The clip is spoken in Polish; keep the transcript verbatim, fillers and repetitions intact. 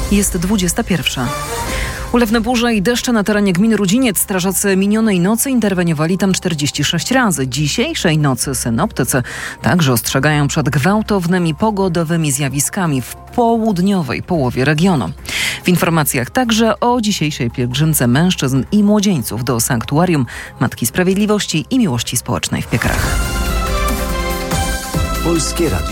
Jest dwudziesta pierwsza. Ulewne burze i deszcze na terenie gminy Rudziniec. Strażacy minionej nocy interweniowali tam czterdzieści sześć razy. Dzisiejszej nocy synoptycy także ostrzegają przed gwałtownymi pogodowymi zjawiskami w południowej połowie regionu. W informacjach także o dzisiejszej pielgrzymce mężczyzn i młodzieńców do sanktuarium Matki Sprawiedliwości i Miłości Społecznej w Piekarach. Polskie Radio.